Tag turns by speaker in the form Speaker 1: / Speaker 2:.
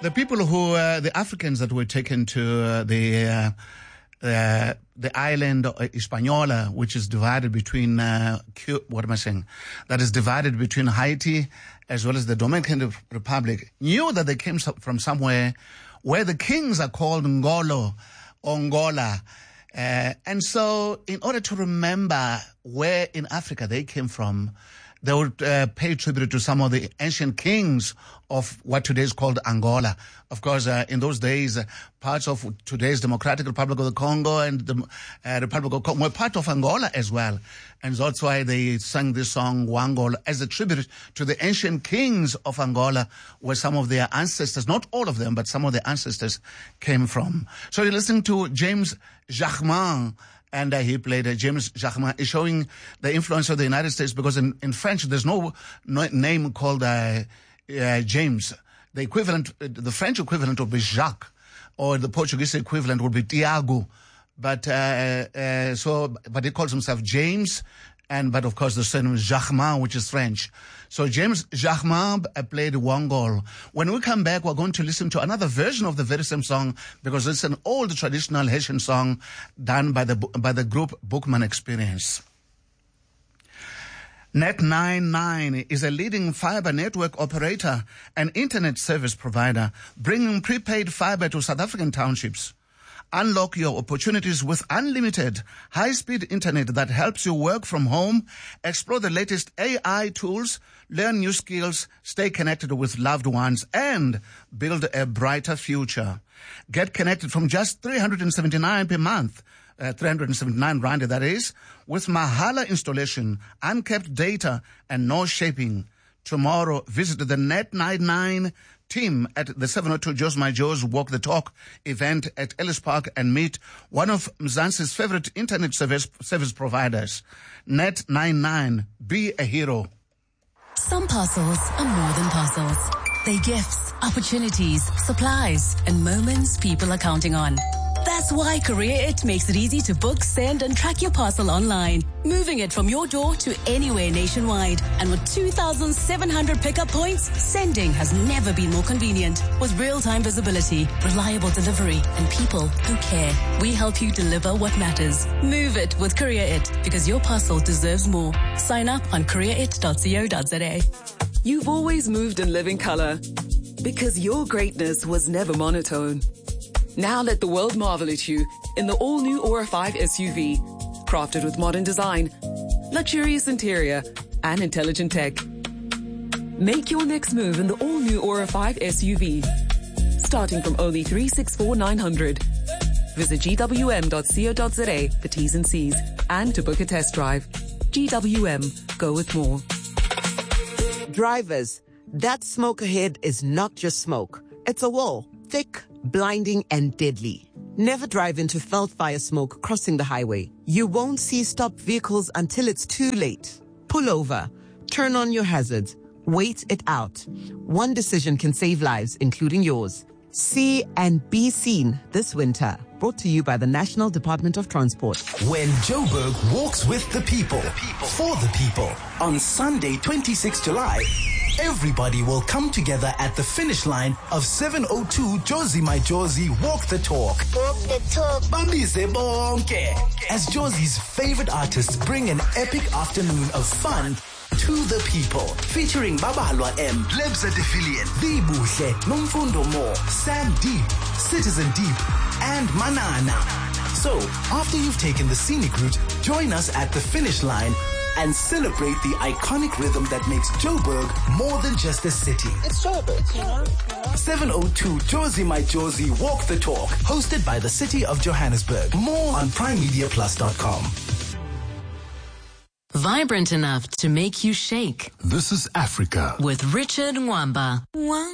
Speaker 1: The people who, the Africans that were taken to the island Hispaniola, which is divided between, that is divided between Haiti as well as the Dominican Republic, knew that they came from somewhere where the kings are called Ngolo, Ongola. And so in order to remember where in Africa they came from, they would pay tribute to some of the ancient kings of what today is called Angola. Of course, in those days, parts of today's Democratic Republic of the Congo and the Republic of Congo were part of Angola as well. And that's why they sang this song, Wangol, as a tribute to the ancient kings of Angola, where some of their ancestors, not all of them, but some of their ancestors came from. So you're listening to James Jacquemin, and he played James Jacquemin, is showing the influence of the United States, because in French, there's no name called James. The equivalent, the French equivalent would be Jacques, or the Portuguese equivalent would be Tiago. But he calls himself James, but of course the surname is Jacquemin, which is French. So James Jacquemin played Wangol. When we come back, we're going to listen to another version of the very same song, because it's an old traditional Haitian song done by the group Bookman Experience. Net99 is a leading fiber network operator and internet service provider, bringing prepaid fiber to South African townships. Unlock your opportunities with unlimited, high-speed internet that helps you work from home, explore the latest AI tools, learn new skills, stay connected with loved ones, and build a brighter future. Get connected from just 379 per month, 379 rand that is, with Mahala installation, uncapped data, and no shipping. Tomorrow, visit the Net99 team at the 702 Joe's My Joe's Walk the Talk event at Ellis Park and meet one of Mzansi's favorite internet service providers. Net99, be a hero.
Speaker 2: Some parcels are more than parcels. They're gifts, opportunities, supplies, and moments people are counting on. That's why CourierIt makes it easy to book, send, and track your parcel online, moving it from your door to anywhere nationwide. And with 2,700 pickup points, sending has never been more convenient. With real-time visibility, reliable delivery, and people who care, we help you deliver what matters. Move it with CourierIt, because your parcel deserves more. Sign up on courierit.co.za.
Speaker 3: You've always moved in living color, because your greatness was never monotone. Now let the world marvel at you in the all-new Aura 5 SUV. Crafted with modern design, luxurious interior, and intelligent tech. Make your next move in the all-new Aura 5 SUV. Starting from only 364,900. Visit gwm.co.za for T's and C's and to book a test drive. GWM, go with more.
Speaker 4: Drivers, that smoke ahead is not just smoke. It's a wall, thick, blinding, and deadly. Never drive into felt fire smoke crossing the highway. You won't see stopped vehicles until it's too late. Pull over. Turn on your hazards. Wait it out. One decision can save lives, including yours. See and be seen this winter. Brought to you by the National Department of Transport.
Speaker 5: When Joburg walks with the people, for the people, on Sunday, 26 July, everybody will come together at the finish line of 702 Josie My Josie Walk the Talk.
Speaker 6: Walk the talk.
Speaker 5: Bambize bonke. As Josie's favorite artists bring an epic afternoon of fun to the people, featuring Babalwa M, Lebza Defilian, Vibuhle, Nomfundo Mo, Sam Deep, Citizen Deep, and Manana. So, after you've taken the scenic route, join us at the finish line and celebrate the iconic rhythm that makes Joburg more than just a city.
Speaker 6: It's Joburg.
Speaker 5: 702 Josie My Josie Walk the Talk, hosted by the City of Johannesburg. More on primemediaplus.com.
Speaker 2: Vibrant enough to make you shake.
Speaker 7: This is Africa.
Speaker 2: With Richard Mwamba.